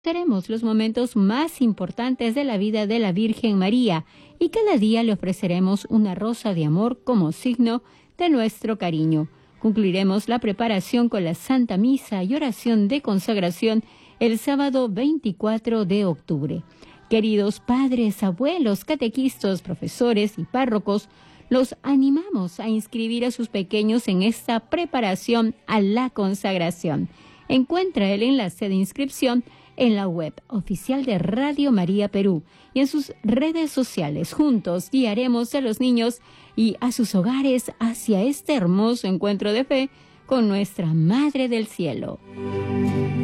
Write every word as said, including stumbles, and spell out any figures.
Tenemos los momentos más importantes de la vida de la Virgen María y cada día le ofreceremos una rosa de amor como signo de nuestro cariño. Concluiremos la preparación con la Santa Misa y oración de consagración el sábado veinticuatro de octubre. Queridos padres, abuelos, catequistas, profesores y párrocos, los animamos a inscribir a sus pequeños en esta preparación a la consagración. Encuentra el enlace de inscripción en la web oficial de Radio María Perú y en sus redes sociales. Juntos guiaremos a los niños y a sus hogares hacia este hermoso encuentro de fe con nuestra Madre del Cielo.